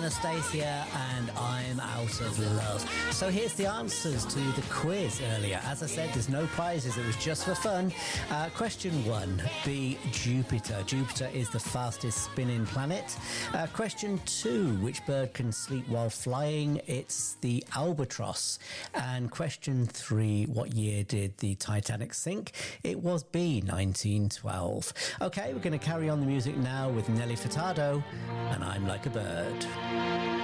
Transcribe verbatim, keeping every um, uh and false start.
Anastacia, and I'm out of love. So here's the answers to the quiz earlier. As I said, there's no prizes. It was just for fun. Uh, question one, B, Jupiter. Jupiter is the fastest spinning planet. Uh, question two, which bird can sleep while flying? It's the albatross. And question three, what year did the Titanic sink? It was B, nineteen twelve. Okay, we're going to carry on the music now with Nelly Furtado, and I'm Like a Bird.